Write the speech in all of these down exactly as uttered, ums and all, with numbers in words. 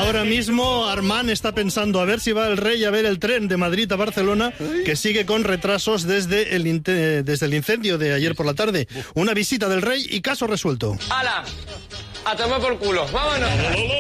Ahora mismo Armán está pensando a ver si va el rey a ver el tren de Madrid a Barcelona, que sigue con retrasos desde el, desde el incendio de ayer por la tarde. Una visita del rey y caso resuelto. ¡Hala! A tomar por culo, vámonos.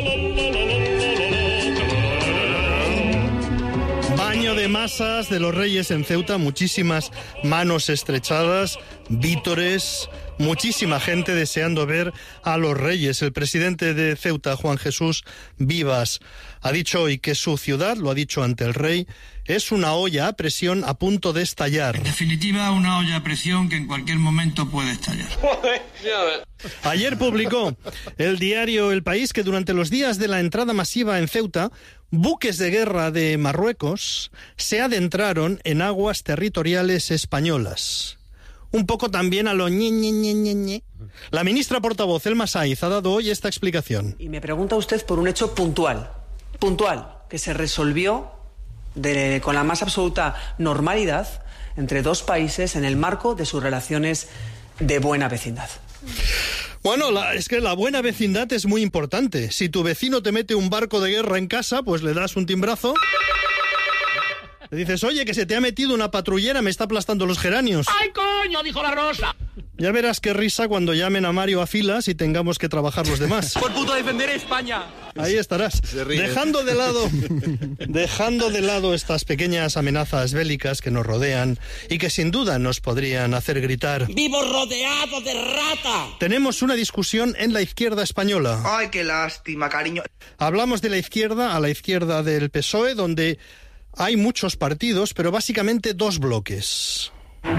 Baño de masas de los reyes en Ceuta, muchísimas manos estrechadas, vítores, muchísima gente deseando ver a los reyes. El presidente de Ceuta, Juan Jesús Vivas, ha dicho hoy que su ciudad, lo ha dicho ante el rey, es una olla a presión a punto de estallar. En definitiva, una olla a presión que en cualquier momento puede estallar. Ayer publicó el diario El País que durante los días de la entrada masiva en Ceuta, buques de guerra de Marruecos se adentraron en aguas territoriales españolas. Un poco también a lo ñe, ñe, ñe, ñe, ñe. La ministra portavoz, Elma Saiz, ha dado hoy esta explicación. Y me pregunta usted por un hecho puntual, puntual, que se resolvió de, con la más absoluta normalidad entre dos países en el marco de sus relaciones de buena vecindad. Bueno, la, es que la buena vecindad es muy importante. Si tu vecino te mete un barco de guerra en casa, pues le das un timbrazo. Le dices, oye, que se te ha metido una patrullera, me está aplastando los geranios. ¡Ay, coño! Dijo la Rosa. Ya verás qué risa cuando llamen a Mario a filas y tengamos que trabajar los demás. ¡Por puto defender España! Ahí estarás. Dejando de lado, dejando de lado estas pequeñas amenazas bélicas que nos rodean y que sin duda nos podrían hacer gritar. ¡Vivo rodeado de rata! Tenemos una discusión en la izquierda española. ¡Ay, qué lástima, cariño! Hablamos de la izquierda, a la izquierda del P S O E, donde hay muchos partidos, pero básicamente dos bloques.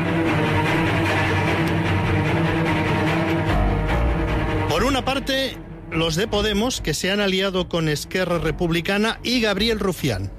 Por una parte, los de Podemos, que se han aliado con Esquerra Republicana y Gabriel Rufián.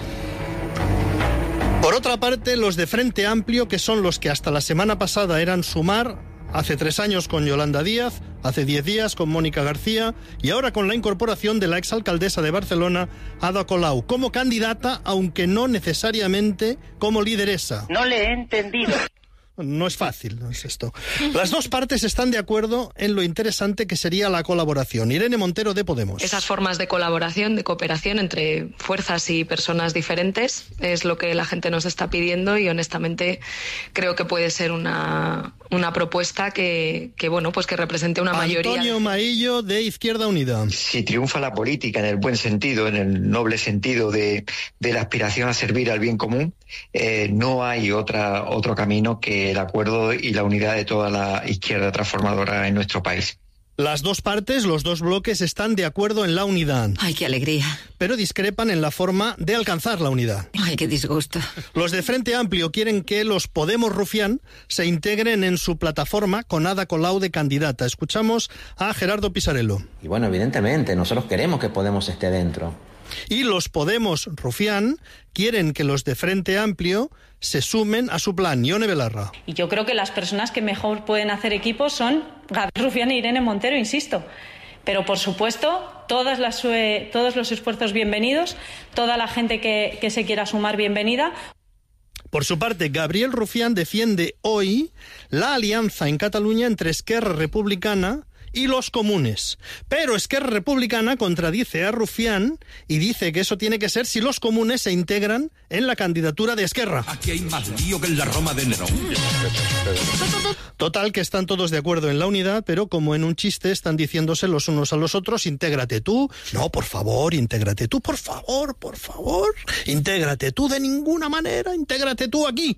Por otra parte, los de Frente Amplio, que son los que hasta la semana pasada eran Sumar, hace tres años con Yolanda Díaz, hace diez días con Mónica García y ahora con la incorporación de la exalcaldesa de Barcelona, Ada Colau, como candidata, aunque no necesariamente como lideresa. No le he entendido. No es fácil, no es esto. Las dos partes están de acuerdo en lo interesante que sería la colaboración. Irene Montero, de Podemos. Esas formas de colaboración, de cooperación entre fuerzas y personas diferentes es lo que la gente nos está pidiendo y honestamente creo que puede ser una, una propuesta que, que, bueno, pues que represente una mayoría. Antonio Maillo, de Izquierda Unida. Si triunfa la política en el buen sentido, en el noble sentido de, de la aspiración a servir al bien común, eh, no hay otra, otro camino que el acuerdo y la unidad de toda la izquierda transformadora en nuestro país. Las dos partes, los dos bloques, están de acuerdo en la unidad. ¡Ay, qué alegría! Pero discrepan en la forma de alcanzar la unidad. ¡Ay, qué disgusto! Los de Frente Amplio quieren que los Podemos Rufián se integren en su plataforma con Ada Colau de candidata. Escuchamos a Gerardo Pisarello. Y bueno, evidentemente, nosotros queremos que Podemos esté dentro. Y los Podemos Rufián quieren que los de Frente Amplio se sumen a su plan. Ione Belarra. Y yo creo que las personas que mejor pueden hacer equipo son Gabriel Rufián e Irene Montero, insisto. Pero, por supuesto, todas las, eh, todos los esfuerzos bienvenidos, toda la gente que, que se quiera sumar, bienvenida. Por su parte, Gabriel Rufián defiende hoy la alianza en Cataluña entre Esquerra Republicana y los comunes. Pero Esquerra Republicana contradice a Rufián y dice que eso tiene que ser si los comunes se integran en la candidatura de Esquerra. Aquí hay más lío que en la Roma de Nerón. Total, que están todos de acuerdo en la unidad, pero como en un chiste están diciéndose los unos a los otros, intégrate tú. No, por favor, intégrate tú, por favor, por favor. Intégrate tú de ninguna manera, intégrate tú aquí.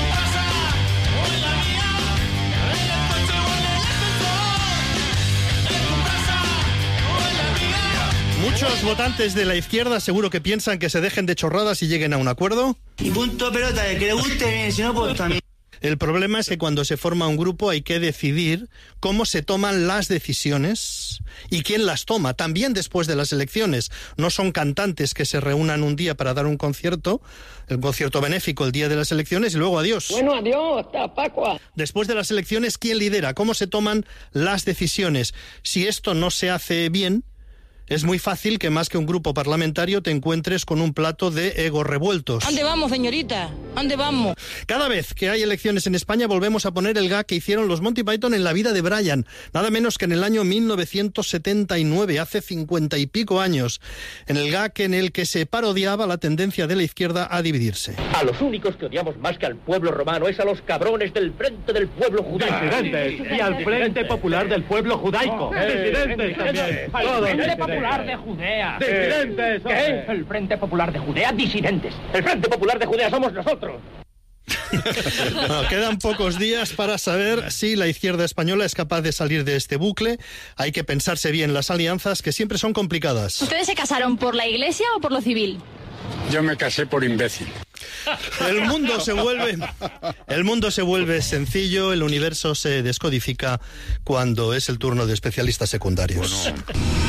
Muchos votantes de la izquierda seguro que piensan que se dejen de chorradas y lleguen a un acuerdo. Y punto pelota, el que le guste bien, si no, pues también. El problema es que cuando se forma un grupo hay que decidir cómo se toman las decisiones y quién las toma, también después de las elecciones. No son cantantes que se reúnan un día para dar un concierto, el concierto benéfico el día de las elecciones y luego adiós. Bueno, adiós, hasta Pascua. Después de las elecciones, ¿quién lidera? ¿Cómo se toman las decisiones? Si esto no se hace bien, es muy fácil que más que un grupo parlamentario te encuentres con un plato de egos revueltos. ¿Dónde vamos, señorita? ¿Dónde vamos? Cada vez que hay elecciones en España volvemos a poner el gag que hicieron los Monty Python en la vida de Brian, nada menos que en el año mil novecientos setenta y nueve, hace cincuenta y pico años, en el gag en el que se parodiaba la tendencia de la izquierda a dividirse. A los únicos que odiamos más que al pueblo romano es a los cabrones del Frente del Pueblo Judaico. Disidentes, y al Frente Popular del Pueblo Judaico. Disidentes también. Al Frente Popular de Judea. Disidentes. ¿Qué? El Frente Popular de Judea, disidentes. El Frente Popular de Judea somos nosotros. Bueno, quedan pocos días para saber si la izquierda española es capaz de salir de este bucle. Hay que pensarse bien las alianzas, que siempre son complicadas. ¿Ustedes se casaron por la iglesia o por lo civil? Yo me casé por imbécil. El mundo se vuelve, el mundo se vuelve sencillo, el universo se descodifica cuando es el turno de especialistas secundarios. Bueno.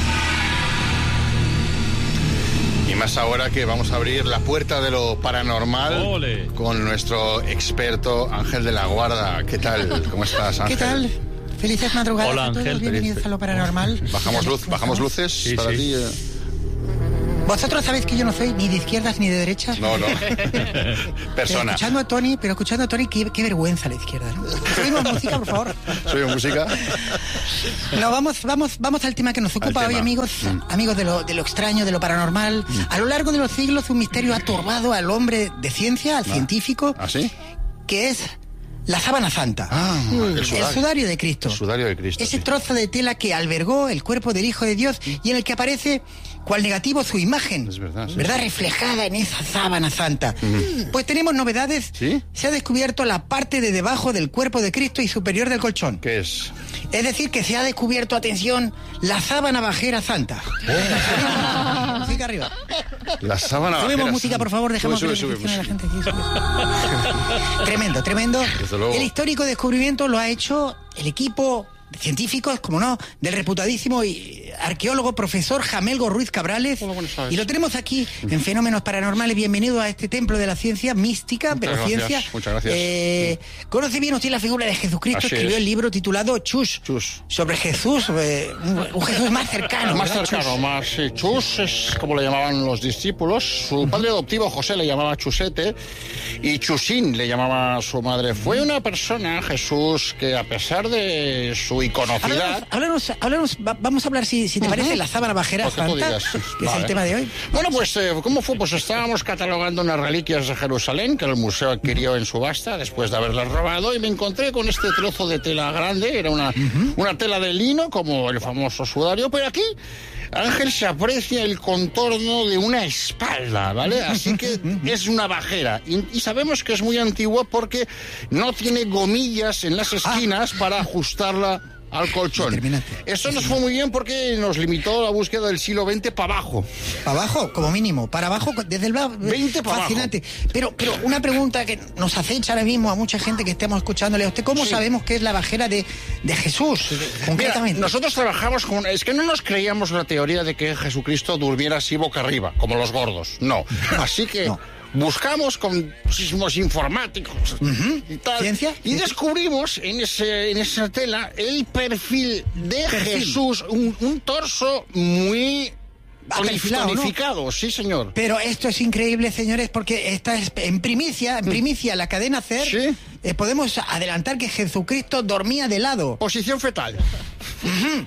Y más ahora que vamos a abrir la puerta de lo paranormal. ¡Ole! Con nuestro experto Ángel de la Guarda. ¿Qué tal? ¿Cómo estás, Ángel? ¿Qué tal? Felices madrugadas. Hola, a todos. Ángel. Bienvenidos Feliz. a lo paranormal. Bajamos luz, bajamos luces sí, para sí. ti. Eh. Vosotros sabéis que yo no soy ni de izquierdas ni de derechas. No, no. Pero Persona. escuchando a Tony, pero escuchando a Tony, qué, qué vergüenza la izquierda, ¿no? Subimos música, por favor. ¿Soy música? No, vamos, vamos, vamos al tema que nos ocupa hoy, amigos, mm. amigos de lo, de lo extraño, de lo paranormal. Mm. A lo largo de los siglos, un misterio ha turbado al hombre de ciencia, al ah. científico, ¿Ah, sí? que es la sábana santa, ah, el, el, sudario. el sudario de Cristo. El sudario de Cristo. Ese sí. trozo de tela que albergó el cuerpo del Hijo de Dios y en el que aparece cual negativo su imagen, es verdad, sí, ¿verdad? Sí. Reflejada en esa sábana santa. Mm. Pues tenemos novedades. ¿Sí? Se ha descubierto la parte de debajo del cuerpo de Cristo y superior del colchón. ¿Qué es? Es decir, que se ha descubierto, atención, la sábana bajera santa. Oh. Música arriba. La sábana bajera. Subimos música, por favor, dejamos sube, que sube, sube, a la gente aquí. Sube. Tremendo, tremendo. El histórico descubrimiento lo ha hecho el equipo de científicos, como no, del reputadísimo y arqueólogo profesor Jamelgo Ruiz Cabrales. Y lo tenemos aquí en Fenómenos Paranormales. Bienvenido a este templo de la ciencia mística, muchas pero gracias, ciencia. Muchas gracias. Eh, ¿Conoce bien usted la figura de Jesucristo? Así Escribió es. el libro titulado Chus, Chus. sobre Jesús, eh, un, un Jesús más cercano. Más ¿verdad? cercano, Chus. más. Sí. Chus es como le llamaban los discípulos. Su padre adoptivo, José, le llamaba Chusete. Y Chusín le llamaba a su madre. Fue una persona, Jesús, que a pesar de su iconocidad. Háblanos, háblanos, va, vamos a hablar, si, si te uh-huh. parece, la sábana bajera santa, que vale. es el tema de hoy. Bueno, pues, eh, ¿cómo fue? Pues estábamos catalogando unas reliquias de Jerusalén que el museo adquirió en subasta después de haberlas robado y me encontré con este trozo de tela grande. Era una, uh-huh. una tela de lino, como el famoso sudario, pero aquí, Ángel, se aprecia el contorno de una espalda, ¿vale? Así que es una bajera. Y, y sabemos que es muy antigua porque no tiene gomillas en las esquinas ah. para ajustarla al colchón. Esto nos fue muy bien porque nos limitó la búsqueda del siglo veinte para abajo. ¿Para abajo? Como mínimo. Para abajo, desde el veinte para fascinante. Abajo. Pero, pero una pregunta que nos acecha ahora mismo a mucha gente que estemos escuchándole a usted. ¿Cómo sí. sabemos que es la bajera de, de Jesús, concretamente? Mira, nosotros trabajamos con... Es que no nos creíamos la teoría de que Jesucristo durmiera así boca arriba, como los gordos. No. Así que... no. Buscamos con sismos informáticos uh-huh. y tal, ¿Ciencia? y descubrimos en ese en esa tela el perfil de perfil. Jesús, un, un torso muy tonificado, ¿no? Sí, señor. Pero esto es increíble, señores, porque esta es en primicia, en primicia, la cadena SER, ¿sí? eh, podemos adelantar que Jesucristo dormía de lado. Posición fetal. Uh-huh.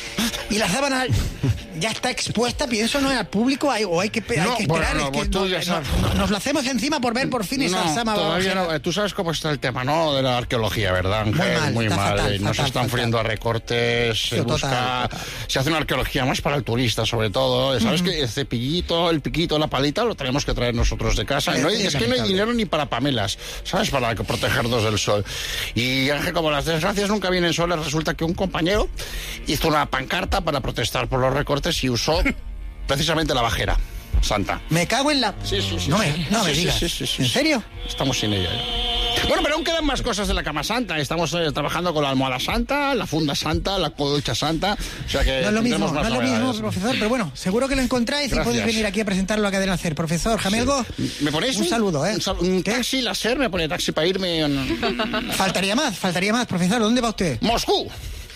Y la sábana ya está expuesta, pienso, ¿no? Al público, hay, o hay que, hay no, que esperar. Bueno, es que no, no, no, nos lo hacemos encima por ver por fin no, esa sábana. Todavía no. Tú sabes cómo está el tema, ¿no? De la arqueología, ¿verdad, Ángel? Muy mal. Muy mal. Fatal, Nos fatal, están fatal. friendo a recortes, se total, busca. Total. Se hace una arqueología más para el turista, sobre todo. ¿Sabes uh-huh. que el cepillito, el piquito, la palita lo tenemos que traer nosotros de casa? No hay, es que no hay dinero ni para pamelas, ¿sabes? Para protegernos del sol. Y Ángel, como las desgracias nunca vienen solas, resulta que un compañero hizo una pancarta para protestar por los recortes y usó precisamente la bajera santa. Me cago en la... Sí, sí, sí. No sí. me, no sí, me sí, digas. Sí, sí, sí, ¿En serio? Estamos sin ella. ¿eh? Bueno, pero aún quedan más cosas de la cama santa. Estamos eh, trabajando con la almohada santa, la funda santa, la colcha santa. O sea que no es lo mismo, no es lo mismo, novedades. Profesor, pero bueno, seguro que lo encontráis. Gracias. Y podéis venir aquí a presentarlo a Cadena SER. Profesor Jamelgo, sí. ¿Me ponéis un, un saludo, ¿eh? Un, sal un taxi, la SER, me pone taxi para irme. Faltaría más, faltaría más, profesor. ¿Dónde va usted? Moscú.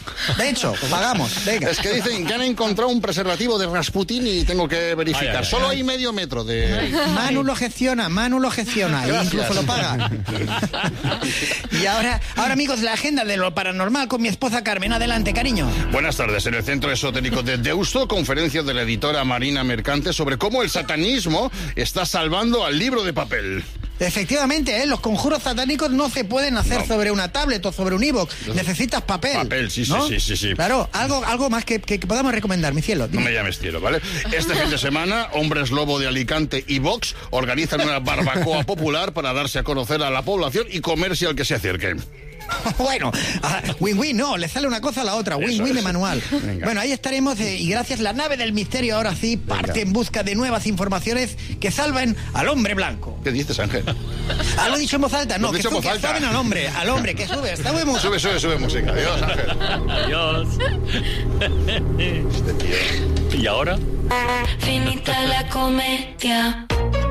De hecho, pagamos, venga. Es que dicen que han encontrado un preservativo de Rasputin y tengo que verificar. Ay, ay, ay. Solo hay medio metro de... Manu lo gestiona, Manu lo gestiona. E incluso lo paga. Y ahora, ahora, amigos, la agenda de lo paranormal con mi esposa Carmen. Adelante, cariño. Buenas tardes. En el Centro Esotérico de Deusto, conferencia de la editora Marina Mercante sobre cómo el satanismo está salvando al libro de papel. Efectivamente, ¿eh? Los conjuros satánicos no se pueden hacer no. sobre una tablet o sobre un iVoox. Necesitas papel. Papel, sí, ¿no? sí, sí, sí. Claro, algo, algo más que, que, que podamos recomendar, mi cielo. Dime. No me llames cielo, ¿vale? Este fin de semana, Hombres Lobo de Alicante y Vox organizan una barbacoa popular para darse a conocer a la población y comerse al que se acerque. Bueno, uh, win-win, no, le sale una cosa a la otra, win-win de manual. Venga. Bueno, ahí estaremos eh, y gracias, la nave del misterio ahora sí parte Venga. en busca de nuevas informaciones que salven al hombre blanco. ¿Qué dices, Ángel? Ah, lo he dicho en voz alta, no, que, su, que alta. salven al hombre, al hombre, que sube, está muy música. Sube, sube, sube música, adiós, Ángel. Adiós. Este tío. ¿Y ahora? Finita la comedia.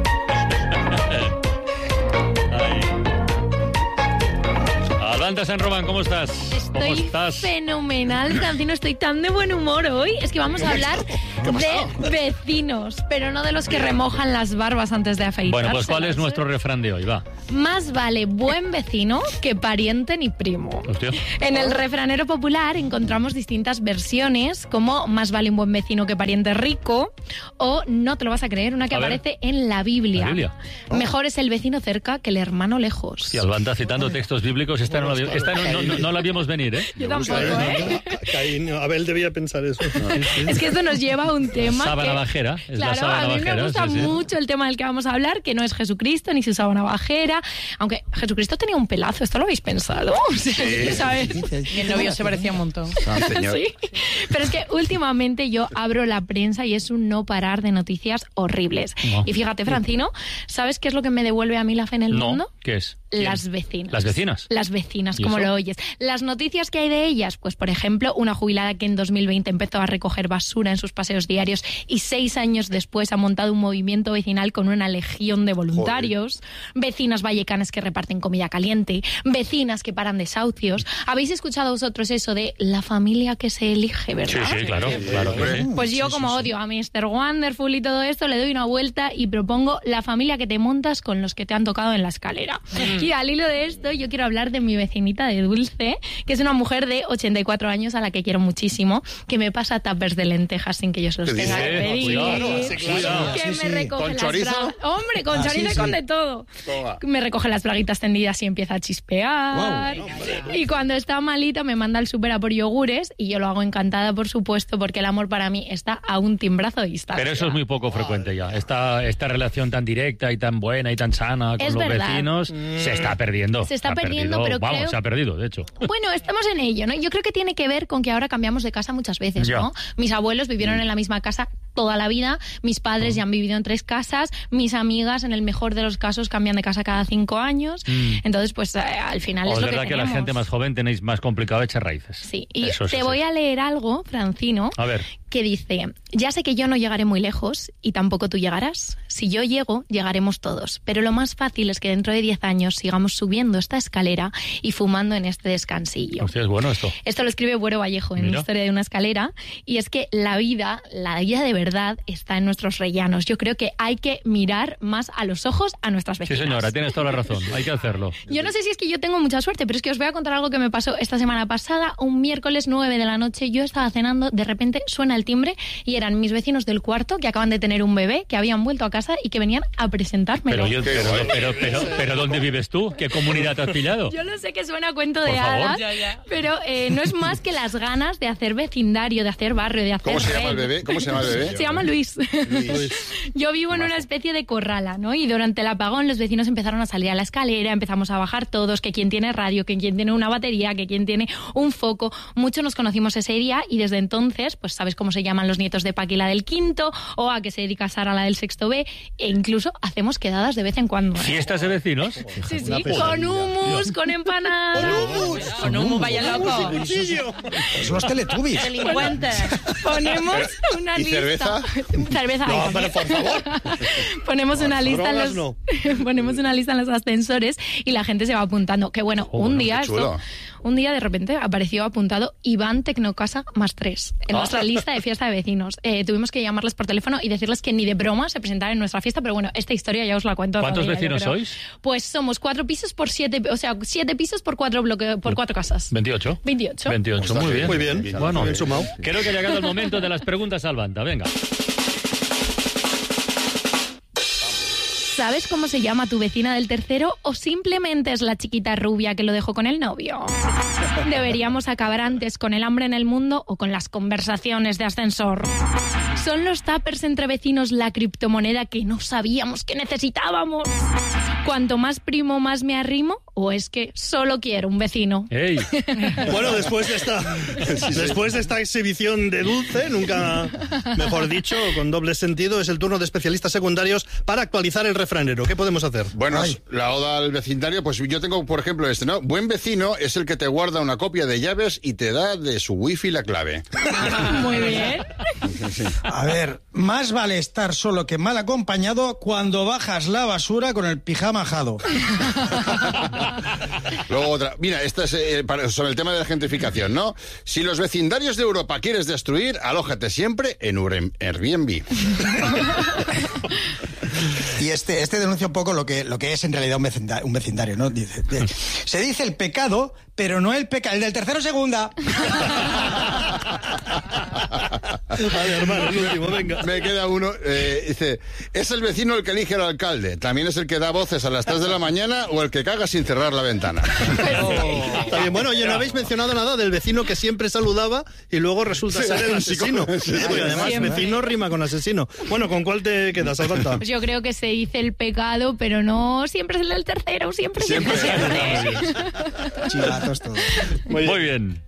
Atlanta San Román, ¿cómo estás? Estoy ¿Cómo estás? fenomenal, Francino, estoy tan de buen humor hoy. Es que vamos a hablar de vecinos, pero no de los que remojan las barbas antes de afeitarse. Bueno, pues ¿cuál es nuestro refrán de hoy? Va. Más vale buen vecino que pariente ni primo. Hostia. En el refranero popular encontramos distintas versiones, como más vale un buen vecino que pariente rico, o no te lo vas a creer, una que a aparece ver. en la Biblia. ¿La Biblia? Oh. Mejor es el vecino cerca que el hermano lejos. Y Alba anda citando textos bíblicos, esta no, la, esta no, no, no, no la vimos venir, ¿eh? Yo tampoco, ¿eh? Caín, Abel debía pensar eso. Es que esto nos lleva a un tema sábana que, bajera. Es claro, la sábana a mí bajera, me gusta sí, mucho sí. el tema del que vamos a hablar, que no es Jesucristo ni su sábana bajera, aunque Jesucristo tenía un pelazo, ¿esto lo habéis pensado? Sí. ¿Sabes? Y el novio se parecía un montón. Sí. Pero es que últimamente yo abro la prensa y es un no parar de noticias horribles. No. Y fíjate, Francino, ¿sabes qué es lo que me devuelve a mí la fe en el no. mundo? ¿Qué es? Las vecinas. ¿Las vecinas? Las vecinas, como lo oyes. Las noticias que hay de ellas, pues por ejemplo, una jubilada que en dos mil veinte empezó a recoger basura en sus paseos diarios y seis años después ha montado un movimiento vecinal con una legión de voluntarios. Joder. Vecinas vallecanas que reparten comida caliente. Vecinas que paran desahucios. ¿Habéis escuchado vosotros eso de la familia que se elige, verdad? Sí, sí, claro. claro que sí. Pues yo, como sí, sí, odio sí. a mister Wonderful y todo esto, le doy una vuelta y propongo la familia que te montas con los que te han tocado en la escalera. Mm. Y al hilo de esto, yo quiero hablar de mi vecinita de Dulce, que es una mujer de ochenta y cuatro años a la que quiero muchísimo, que me pasa tuppers de lentejas sin que yo se los tenga que pedir. Cuidado, sí, claro. Que sí, me recoge ¿Con las chorizo? bragas. Hombre, con ah, chorizo sí, y con sí. de todo. Toma. Me recoge las braguitas tendidas y empieza a chispear. Wow. Y cuando está malita me manda al súper a por yogures y yo lo hago encantada, por supuesto, porque el amor para mí está a un timbrazo de distancia. Pero eso es muy poco frecuente ya. Esta, esta relación tan directa y tan buena y tan sana con es los verdad. vecinos mm. se está perdiendo. Se está se perdiendo, perdido, pero vamos, creo... se ha perdido, de hecho. Bueno, estamos en ello, ¿no? Yo creo que tiene que ver con que ahora cambiamos de casa muchas veces, ¿no? Ya. Mis abuelos vivieron mm. en la misma casa toda la vida, mis padres mm. ya han vivido en tres casas, mis amigas, en el mejor de los casos, cambian de casa cada cinco años. Mm. Entonces, pues eh, al final o es es lo verdad que que tenemos. la gente más joven tenéis más complicado echar raíces. Sí, y Eso te sí, voy sí. a leer algo, Francino, a ver. que dice: ya sé que yo no llegaré muy lejos y tampoco tú llegarás. Si yo llego, llegaremos todos. Pero lo más fácil es que dentro de diez años sigamos subiendo esta escalera y fumando en este descansillo. Hostia, es bueno esto. Esto lo escribe Buero Vallejo en Mira. Historia de una escalera, y es que la vida, la vida de verdad, está en nuestros rellanos. Yo creo que hay que mirar más a los ojos a nuestras vecinas. Sí, señora, tienes toda la razón. Hay que hacerlo. Yo no sé si es que yo tengo mucha suerte, pero es que os voy a contar algo que me pasó esta semana pasada. Un miércoles nueve de la noche, yo estaba cenando, de repente suena el timbre y eran mis vecinos del cuarto que acaban de tener un bebé, que habían vuelto a casa y que venían a presentármelo. Pero, yo, pero, pero, pero, pero ¿dónde vives tú? ¿Qué comunidad te has pillado? Yo no sé qué suena a cuento de Por favor. hadas, ya, ya. pero eh, no es más que las ganas de hacer vecindario, de hacer barrio, de hacer ¿Cómo se red. llama el bebé? ¿Cómo se llama el bebé? Se llama Luis. Luis. Yo vivo en una especie de corrala, ¿no? Y durante el apagón los vecinos empezaron a salir a la escalera, empezamos a bajar todos, que quien tiene radio, que quien tiene una batería, que quien tiene un foco. Muchos nos conocimos ese día y desde entonces, pues sabes cómo se llaman los nietos de Paqui, la del quinto, o a qué se dedica Sara, la del sexto B, e incluso hacemos quedadas de vez en cuando. ¿Fiestas de vecinos? Sí, sí, con hummus, con empanadas. Con hummus, con hummus, vaya loco. Es los Teletubbies. Delincuentes. Ponemos una ¿Y lista. cerveza? Cerveza. No, hay pero por también. favor. Ponemos una Las lista en drogas, los, no. ponemos una lista en los ascensores y la gente se va apuntando. Que bueno, Oh, un bueno, día qué chulo. esto, un día de repente apareció apuntado Iván Tecnocasa más tres en Ah. nuestra lista de fiesta de vecinos. Eh, tuvimos que llamarles por teléfono y decirles que ni de broma se presentaran en nuestra fiesta, pero bueno, esta historia ya os la cuento. ¿Cuántos otro día, vecinos yo creo. sois? Pues somos cuatro pisos por siete, o sea, siete pisos por cuatro bloque, por cuatro casas. veintiocho. veintiocho. veintiocho, muy bien. Muy bien. Bueno, Bien sumado. creo que ha llegado el momento de las preguntas al Banda. Venga. ¿Sabes cómo se llama tu vecina del tercero o simplemente es la chiquita rubia que lo dejó con el novio? ¿Deberíamos acabar antes con el hambre en el mundo o con las conversaciones de ascensor? ¿Son los tuppers entre vecinos la criptomoneda que no sabíamos que necesitábamos? ¿Cuanto más primo, más me arrimo? ¿O es que solo quiero un vecino? ¡Ey! Bueno, después de esta después de esta exhibición de Dulce, nunca mejor dicho, con doble sentido, es el turno de especialistas secundarios para actualizar el refranero. ¿Qué podemos hacer? Bueno, la oda al vecindario, pues yo tengo, por ejemplo, este, ¿no? Buen vecino es el que te guarda una copia de llaves y te da de su wifi la clave. Muy bien. Sí. A ver, más vale estar solo que mal acompañado cuando bajas la basura con el pijama ajado. Luego otra. Mira, esta es eh, para- sobre el tema de la gentrificación, ¿no? Si los vecindarios de Europa quieres destruir, alójate siempre en Urem- Airbnb. Y este, este denuncia un poco lo que, lo que es en realidad un vecindario, un vecindario, ¿no? Dice, de- se dice el pecado, pero no el pecado, el del tercero segunda. Vale, hermano, el último, venga. Me queda uno. eh, dice, ¿es el vecino el que elige al alcalde? ¿También es el que da voces a las tres de la mañana o el que caga sin cerrar la ventana? Está bien. Bueno, oye, no habéis mencionado nada del vecino que siempre saludaba y luego resulta Sí, ser el sí, asesino. sí, sí, Eh, porque además, siempre. vecino rima con asesino. Bueno, ¿con cuál te quedas, Alberta? Pues yo creo que se dice el pecado, pero no siempre es el del tercero, siempre, siempre, siempre. siempre. Chivatos todos. Muy bien. Muy bien.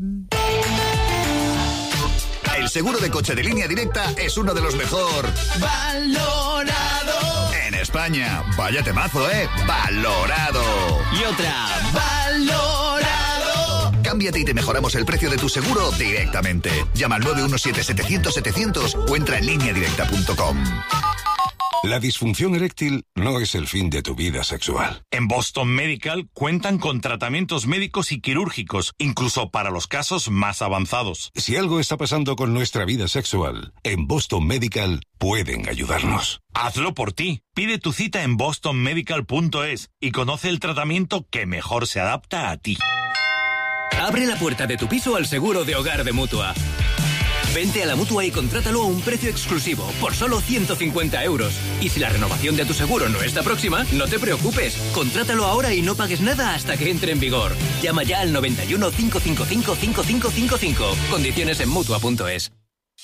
El seguro de coche de Línea Directa es uno de los mejor Valorado. en España. Vaya temazo, ¿eh? Valorado. Y otra. Valorado. Cámbiate y te mejoramos el precio de tu seguro directamente. Llama al nueve uno siete setecientos setecientos o entra en línea directa punto com. La disfunción eréctil no es el fin de tu vida sexual. En Boston Medical cuentan con tratamientos médicos y quirúrgicos, incluso para los casos más avanzados. Si algo está pasando con nuestra vida sexual, en Boston Medical pueden ayudarnos. Hazlo por ti. Pide tu cita en boston medical punto es y conoce el tratamiento que mejor se adapta a ti. Abre la puerta de tu piso al seguro de hogar de Mutua. Vente a la Mutua y contrátalo a un precio exclusivo, por solo ciento cincuenta euros. Y si la renovación de tu seguro no está próxima, no te preocupes. Contrátalo ahora y no pagues nada hasta que entre en vigor. Llama ya al noventa y uno, cinco cinco cinco, cinco cinco cinco cinco. Condiciones en Mutua punto es.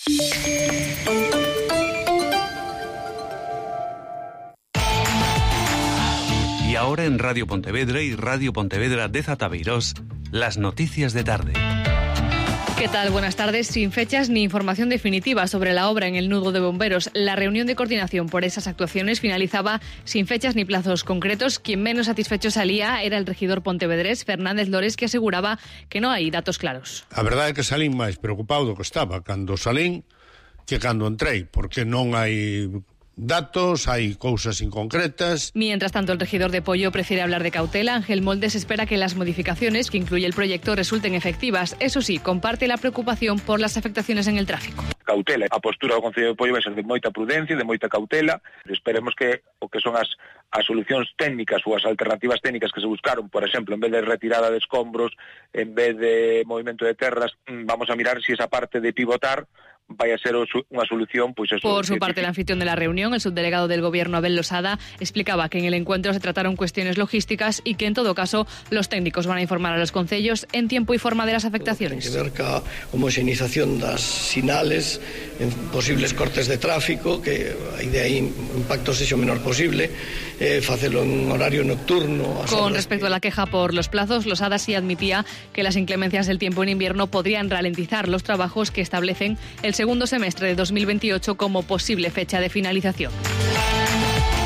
Y ahora en Radio Pontevedra y Radio Pontevedra de Zatabeirós, las noticias de tarde. ¿Qué tal? Buenas tardes. Sin fechas ni información definitiva sobre la obra en el nudo de bomberos, la reunión de coordinación por esas actuaciones finalizaba sin fechas ni plazos concretos. Quien menos satisfecho salía era el regidor pontevedrés Fernández Lores, que aseguraba que no hay datos claros. A verdade é que salín máis preocupado do que estaba cando salín que cando entrei, porque non hai datos, hay cousas inconcretas. Mientras tanto, el regidor de Pollo prefiere hablar de cautela. Ángel Moldes espera que las modificaciones que incluye el proyecto resulten efectivas. Eso sí, comparte la preocupación por las afectaciones en el tráfico. Cautela. A postura do Concello de Pollo vai ser de moita prudencia, de moita cautela. Esperemos que o que son as, as solucións técnicas ou as alternativas técnicas que se buscaron, por exemplo, en vez de retirada de escombros, en vez de movimento de terras, vamos a mirar si esa parte de pivotar vaya a ser una solución, pues eso. Por su parte, el anfitrión de la reunión, el subdelegado del Gobierno, Abel Losada, explicaba que en el encuentro se trataron cuestiones logísticas y que, en todo caso, los técnicos van a informar a los concellos en tiempo y forma de las afectaciones. Ten que ver ca homoxenización das sinales, en posibles cortes de tráfico, que a idea aí o impacto sexa o menor posible, eh, facelo en horario nocturno. Con respecto a la queja por los plazos, Losada sí admitía que las inclemencias del tiempo en invierno podrían ralentizar los trabajos que establecen el segundo semestre de dos mil veintiocho como posible fecha de finalización.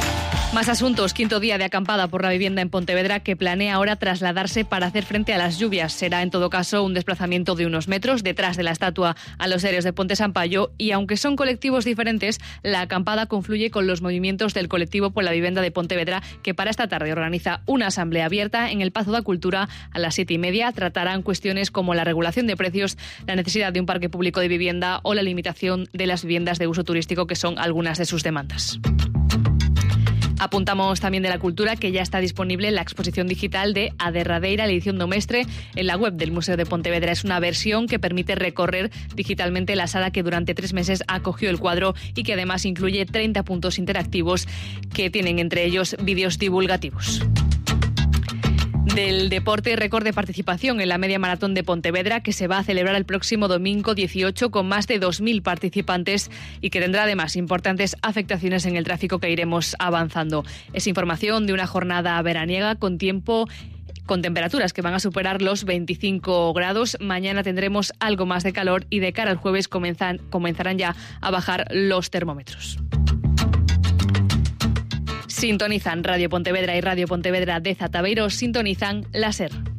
Más asuntos. Quinto día de acampada por la vivienda en Pontevedra, que planea ahora trasladarse para hacer frente a las lluvias. Será en todo caso un desplazamiento de unos metros detrás de la estatua a los Héroes de Ponte Sampaio, y aunque son colectivos diferentes, la acampada confluye con los movimientos del colectivo por la vivienda de Pontevedra, que para esta tarde organiza una asamblea abierta en el Pazo da Cultura a las siete y media. Tratarán cuestiones como la regulación de precios, la necesidad de un parque público de vivienda o la limitación de las viviendas de uso turístico, que son algunas de sus demandas. Apuntamos también de la cultura que ya está disponible la exposición digital de A Derradeira, la edición domestre, en la web del Museo de Pontevedra. Es una versión que permite recorrer digitalmente la sala que durante tres meses acogió el cuadro y que además incluye treinta puntos interactivos que tienen entre ellos vídeos divulgativos. Del deporte, récord de participación en la media maratón de Pontevedra, que se va a celebrar el próximo domingo dieciocho con más de dos mil participantes y que tendrá además importantes afectaciones en el tráfico que iremos avanzando. Es información de una jornada veraniega con tiempo con temperaturas que van a superar los veinticinco grados. Mañana tendremos algo más de calor y de cara al jueves comenzan, comenzarán ya a bajar los termómetros. Sintonizan Radio Pontevedra y Radio Pontevedra de Zatabeiro, sintonizan la SER.